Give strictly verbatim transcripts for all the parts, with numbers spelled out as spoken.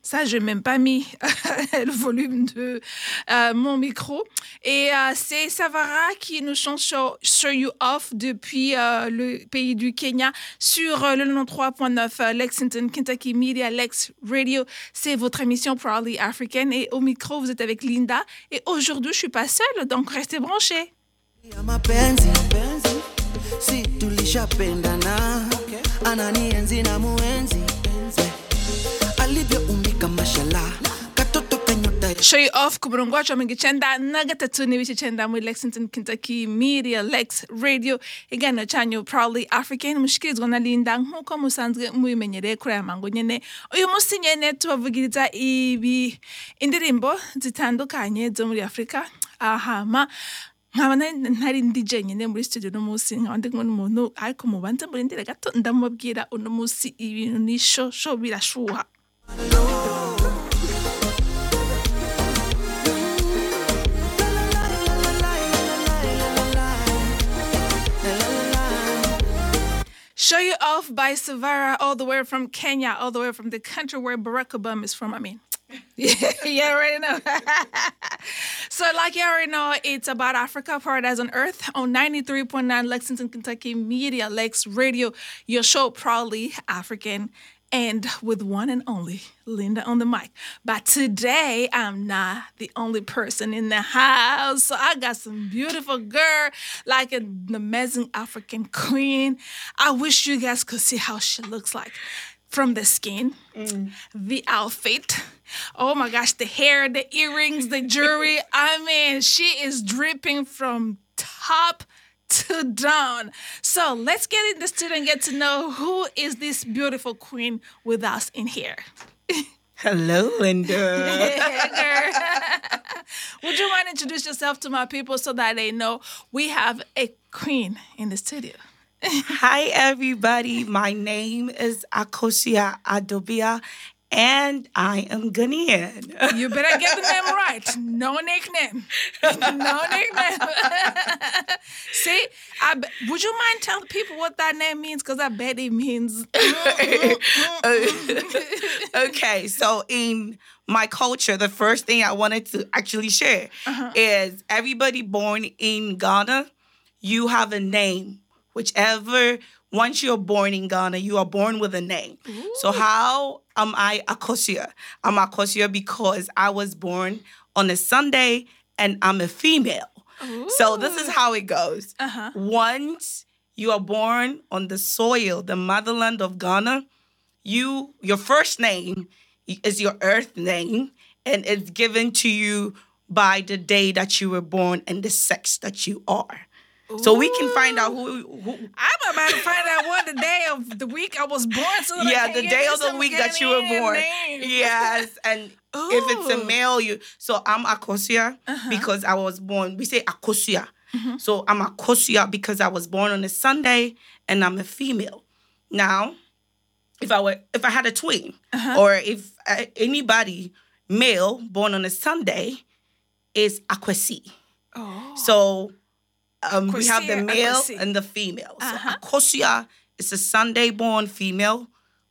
Ça, je n'ai même pas mis le volume de euh, mon micro. Et euh, c'est Savara qui nous chante Show, Show You Off depuis euh, le pays du Kenya sur euh, le quatre-vingt-treize point neuf euh, Lexington, Kentucky Media, Lex Radio. C'est votre émission Proudly African. Et au micro, vous êtes avec Linda. Et aujourd'hui, je ne suis pas seule, donc restez branchés. Show You Off ku murongo wacu wa mirongo icenda na gatatu n'ibice icenda muri Lexington, Kentucky Media, Lex Radio. Iganiro canyu Proudly African mushikirizwa na Linda nk'uko musanzwe mubimenyereye kuri aya mango nyene. Uyu munsi nyene tubavugiriza ibi indirimbo zitandukanye zo muri Afrika. Ahama nkaba ntari ndi jenyine muri studio no munsi nkaba ndi kumwe n'umuntu ariko mubanze murindire gato ndamubwira uno munsi ibintu ni sho sho birashuha. Show You Off by Savara, all the way from Kenya, all the way from the country where Barack Obama is from. I mean, yeah, you already know. So like you already know, it's about Africa, Paradise on Earth on ninety-three point nine Lexington, Kentucky Media, Lex Radio, your show Proudly African. And with one and only Linda on the mic. But today, I'm not the only person in the house. So I got some beautiful girl, like an amazing African queen. I wish you guys could see how she looks like. From the skin, mm. the outfit, oh my gosh, the hair, the earrings, the jewelry. I mean, she is dripping from top to down. So let's get in the studio and get to know who is this beautiful queen with us in here. Hello, Linda. Hey, girl. Would you mind introduce yourself to my people so that they know we have a queen in the studio? Hi, everybody. My name is Akosua Adobia, and I am Ghanaian. You better get the name right. No nickname. No nickname. See, I be, would you mind telling people what that name means? Because I bet it means... Okay, so in my culture, the first thing I wanted to actually share uh-huh. is everybody born in Ghana, you have a name. Whichever, once you're born in Ghana, you are born with a name. Ooh. So how am I Akosua? I'm Akosua because I was born on a Sunday and I'm a female. Ooh. So this is how it goes. Uh-huh. Once you are born on the soil, the motherland of Ghana, you your first name is your earth name, and it's given to you by the day that you were born and the sex that you are. Ooh. So we can find out who, who... I'm about to find out what the day of the week I was born. So yeah, the day of the week that you were born. Name. Yes, and Ooh. If it's a male, you... So I'm Akosua uh-huh. because I was born... We say Akosua. Mm-hmm. So I'm Akosua because I was born on a Sunday and I'm a female. Now, if I were, if I had a twin uh-huh. or if uh, anybody male born on a Sunday is Akwesi. Oh. So... Um, we have the male Akwesi. And the female. Uh-huh. So Akosua is a Sunday-born female.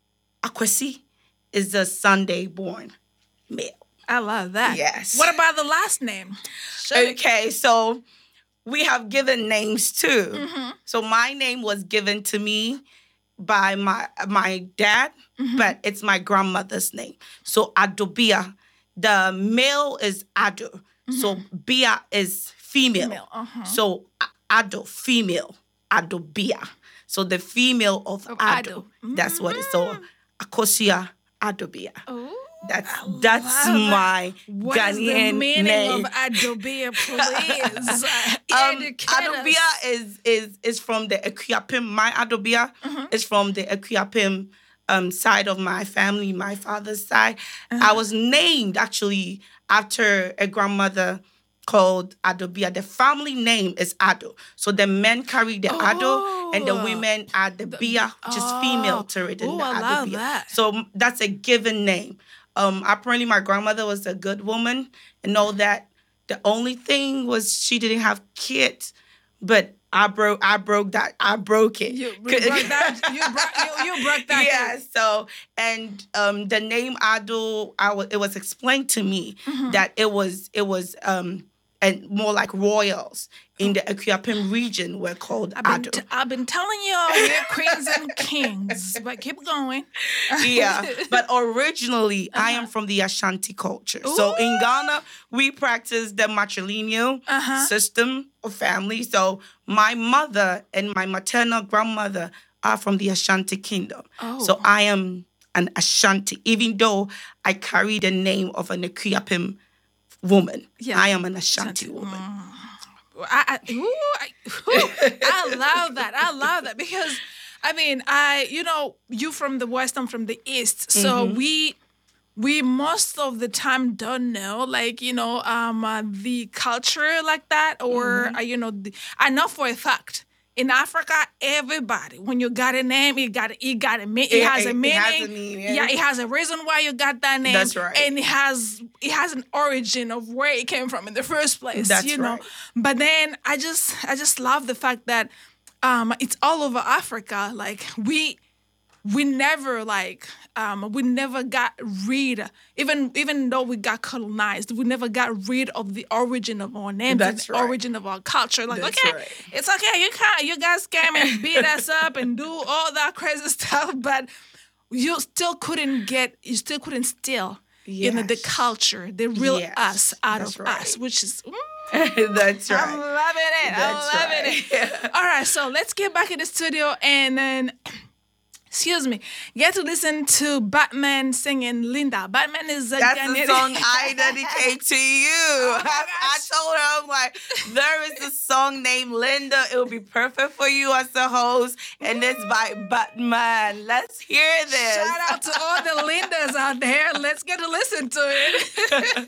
Akwesi is a Sunday-born male. I love that. Yes. What about the last name? Should okay, so we have given names too. Mm-hmm. So my name was given to me by my my dad, mm-hmm. but it's my grandmother's name. So Adobia. The male is Ado. Mm-hmm. So Bia is female. female. Uh-huh. So Ado, female, Adobia. So the female of, of Ado. Ado. Mm-hmm. That's what it's so Akosua Adobia. Ooh, that's that's my what Ghanaian is the meaning name. of Adobia, please? um, Adobia is is is from the Akuapem. My Adobia uh-huh. is from the Akuapem um side of my family, my father's side. Uh-huh. I was named actually after a grandmother called Adobia. The family name is Ado. So the men carry the oh. Ado and the women are the Bia, which is oh. female to it in Ooh, the I Adobia. love that. So that's a given name. Um, apparently my grandmother was a good woman and know that the only thing was she didn't have kids, but I broke I broke that I broke it. You, you broke that. You broke, you, you broke that. Yeah. So and um, the name Ado, I w- it was explained to me mm-hmm. that it was it was um and more like royals in the Akuapem region were called I've been Ado. T- I've been telling you all here, queens and kings, but keep going. Yeah, but originally uh-huh. I am from the Ashanti culture. Ooh. So in Ghana, we practice the matrilineal uh-huh. system of family. So my mother and my maternal grandmother are from the Ashanti kingdom. Oh. So I am an Ashanti, even though I carry the name of an Akuapem woman. Yeah. I am an Ashanti, Ashanti. woman. Mm. I, I, ooh, I, ooh, I love that. I love that because, I mean, I, you know, you from the West, I'm from the East. So mm-hmm. we, we most of the time don't know, like, you know, um, uh, the culture like that or, mm-hmm. uh, you know, the, I know for a fact. In Africa, everybody, when you got a name, it got it got a it, it has a meaning. It has a meaning. Yeah, it has a reason why you got that name. That's right. And it has it has an origin of where it came from in the first place. That's you know. Right. But then I just I just love the fact that um, it's all over Africa. Like we we never like um, we never got rid even even though we got colonized, we never got rid of the origin of our names, That's the right. origin of our culture. Like That's okay, right. it's okay, you can't you guys came and beat us up and do all that crazy stuff, but you still couldn't get you still couldn't steal yes. you know the culture, the real yes. us out That's of right. us, which is. Mm, That's right. I'm loving it. That's I'm loving right. it. Yeah. All right, so let's get back in the studio and then. Excuse me. Get to listen to Batman singing Linda. Batman is a That's Ghanaian. the song I dedicate to you. Oh I, I told her, I'm like, there is a song named Linda. It will be perfect for you as a host. And it's by Batman. Let's hear this. Shout out to all the Lindas out there. Let's get to listen to it.